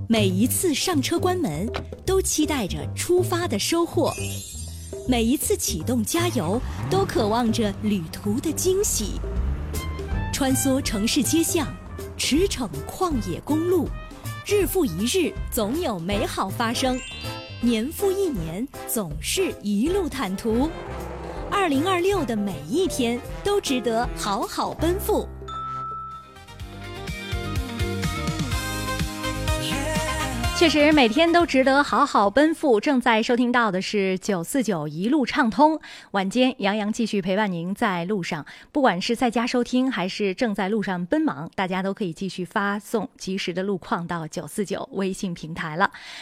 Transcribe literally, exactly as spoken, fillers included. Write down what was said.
每一次上车关门，都期待着出发的收获；每一次启动加油，都渴望着旅途的惊喜。穿梭城市街巷，驰骋旷野公路，日复一日，总有美好发生；年复一年，总是一路坦途。二零二六的每一天都值得好好奔赴。确实每天都值得好好奔赴。正在收听到的是九四九一路畅通，晚间杨洋继续陪伴您在路上，不管是在家收听还是正在路上奔忙，大家都可以继续发送及时的路况到九四九微信平台了。